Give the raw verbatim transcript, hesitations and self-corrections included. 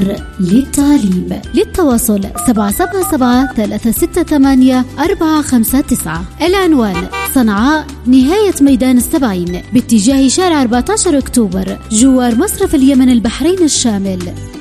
مستمر للتعليم. للتواصل سبعة سبعة سبعة ثلاثة ستة ثمانية أربعة خمسة تسعة. العنوان صنعاء نهاية ميدان السبعين باتجاه شارع أربعة عشر أكتوبر جوار مصرف اليمن البحرين الشامل.